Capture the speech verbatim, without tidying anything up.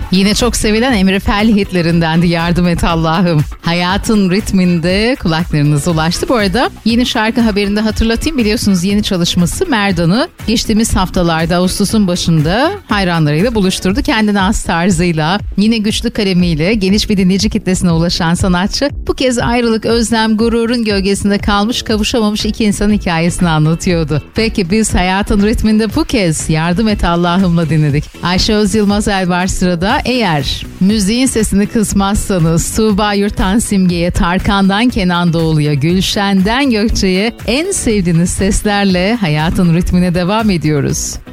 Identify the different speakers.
Speaker 1: Yine çok sevilen Emre Fel hitlerindendi Yardım Et Allah'ım. Hayatın ritminde kulaklarınıza ulaştı. Bu arada yeni şarkı haberinde hatırlatayım. Biliyorsunuz yeni çalışması Merdan'ı geçtiğimiz haftalarda Ağustos'un başında hayranlarıyla buluşturdu. Kendine has tarzıyla, yine güçlü kalemiyle geniş bir dinleyici kitlesine ulaşan sanatçı bu kez ayrılık, özlem, gururun gölgesinde kalmış, kavuşamamış iki insanın hikayesini anlatıyordu. Peki biz Hayatın ritminde bu kez Yardım Et Allah'ımla dinledik. Ayşe Öz Yılmazel var sırada. Eğer müziğin sesini kısmazsanız Tuğba Yurt'tan Simge'ye, Tarkan'dan Kenan Doğulu'ya, Gülşen'den Gökçe'ye en sevdiğiniz seslerle Hayatın ritmine devam ediyoruz.